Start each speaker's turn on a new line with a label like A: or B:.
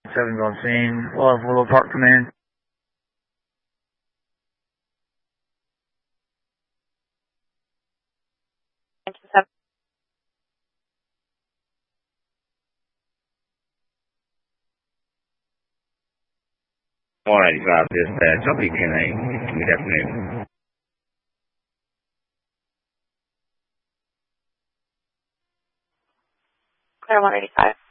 A: 7's on scene. We'll have Willow Park come in.
B: Thank you, 7.
C: Dispatch. I'll be 10-8. Good afternoon.
B: Clear 185.